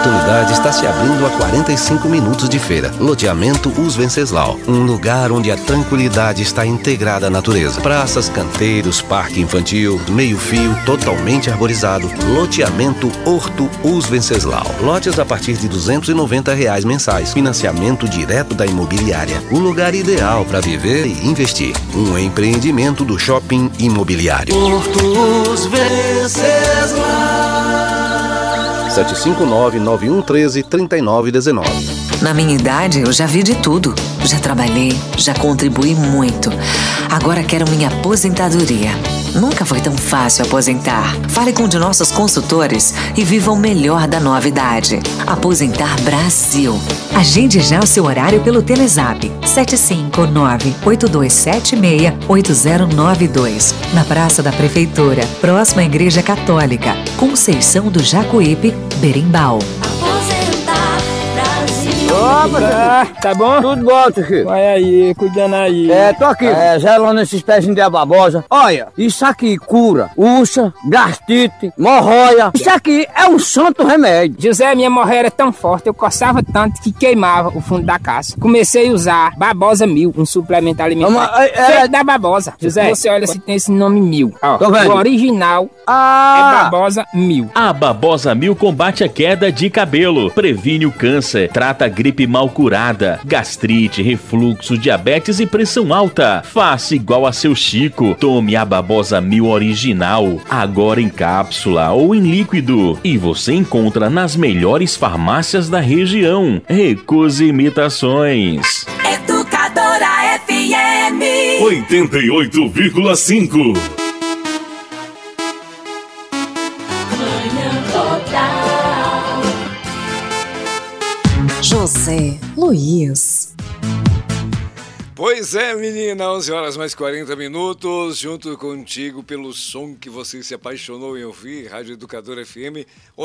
oportunidade está se abrindo a 45 minutos de feira. Loteamento Os Venceslau, um lugar onde a tranquilidade está integrada à natureza. Praças, canteiros, parque infantil, meio-fio, totalmente arborizado. Loteamento Horto Os Venceslau. Lotes a partir de R$290 mensais. Financiamento direto da imobiliária. O lugar ideal para viver e investir. Um empreendimento do Shopping Imobiliário. Horto Os Venceslau. 759-9113-3919. Na minha idade, eu já vi de tudo. Já trabalhei, já contribuí muito. Agora quero minha aposentadoria. Nunca foi tão fácil aposentar. Fale com um de nossos consultores e viva o melhor da nova idade. Aposentar Brasil. Agende já o seu horário pelo Telezap 759-8276-8092. Na Praça da Prefeitura, próxima à Igreja Católica, Conceição do Jacuípe, Berimbau. Opa, tá bom? Tudo bom, tio Chico. Vai aí, cuidando aí. Tô aqui. Gelando esses pezinhos de ababosa. Olha, isso aqui cura úlcera, gastrite, hemorroida. Isso aqui é um santo remédio. José, minha hemorroida era tão forte, eu coçava tanto que queimava o fundo da casa. Comecei a usar Babosa 1000, um suplemento alimentar. Feito da babosa. José, você olha se tem esse nome 1000. Ó, o original é Babosa 1000. A Babosa 1000 combate a queda de cabelo, previne o câncer, trata a gripe mal curada, gastrite, refluxo, diabetes e pressão alta. Faça igual a seu Chico. Tome a Babosa 1000 original, agora em cápsula ou em líquido. E você encontra nas melhores farmácias da região. Recuse imitações. Educadora FM 88,5. José Luiz. Pois é, menina, 11 horas mais 40 minutos, junto contigo pelo som que você se apaixonou em ouvir, Rádio Educadora FM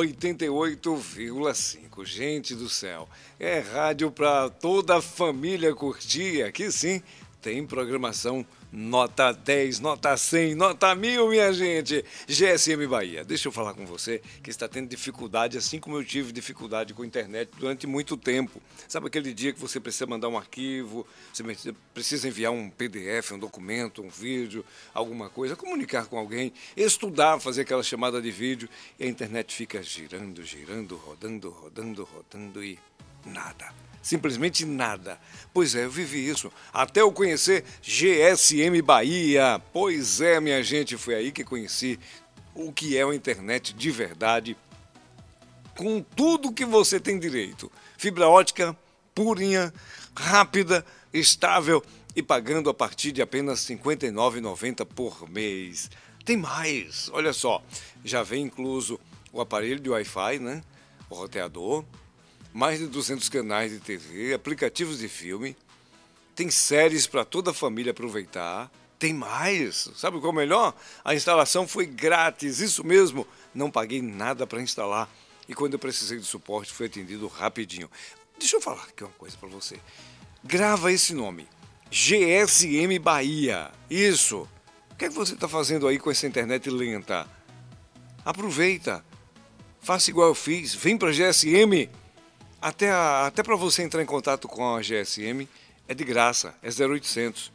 88,5. Gente do céu, é rádio para toda a família curtir, aqui sim tem programação nota 10, nota 100, nota 1000, minha gente. GSM Bahia, deixa eu falar com você que está tendo dificuldade, assim como eu tive dificuldade com a internet durante muito tempo. Sabe aquele dia que você precisa mandar um arquivo, você precisa enviar um PDF, um documento, um vídeo, alguma coisa, comunicar com alguém, estudar, fazer aquela chamada de vídeo e a internet fica girando, girando, rodando, rodando, rodando e nada. Simplesmente nada. Pois é, eu vivi isso até eu conhecer GSM Bahia. Pois é, minha gente, foi aí que conheci o que é a internet de verdade, com tudo que você tem direito. Fibra ótica, purinha, rápida, estável e pagando a partir de apenas R$ 59,90 por mês. Tem mais, olha só, já vem incluso o aparelho de Wi-Fi, né? O roteador, mais de 200 canais de TV, aplicativos de filme, tem séries para toda a família aproveitar, tem mais. Sabe qual é o melhor? A instalação foi grátis, isso mesmo, não paguei nada para instalar e quando eu precisei de suporte fui atendido rapidinho. Deixa eu falar aqui uma coisa para você, grava esse nome, GSM Bahia, isso. O que é que você está fazendo aí com essa internet lenta? Aproveita, faça igual eu fiz, vem para a GSM. Até para você entrar em contato com a GSM é de graça, é 0800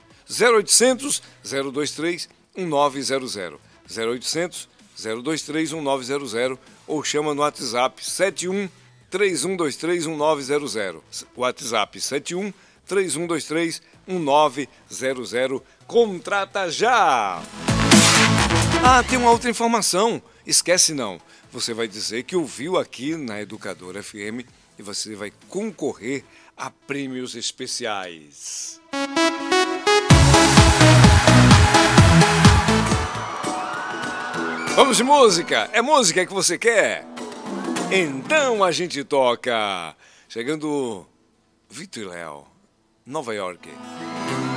023 1900, 0800 023 1900 ou chama no WhatsApp 71 3123 1900, WhatsApp 71 3123 1900, contrata já! Tem uma outra informação, esquece não, você vai dizer que ouviu aqui na Educadora FM e você vai concorrer a prêmios especiais. Vamos de música? É música que você quer? Então a gente toca. Chegando Vitor e Léo, Nova York.